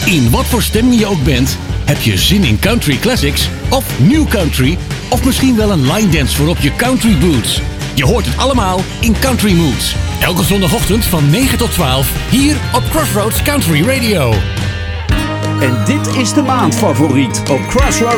In wat voor stemming je ook bent, heb je zin in country classics of new country of misschien wel een line dance voor op je country boots. Je hoort het allemaal in Country Moods. Elke zondagochtend van 9 tot 12 hier op Crossroads Country Radio. En dit is de maandfavoriet op Crossroads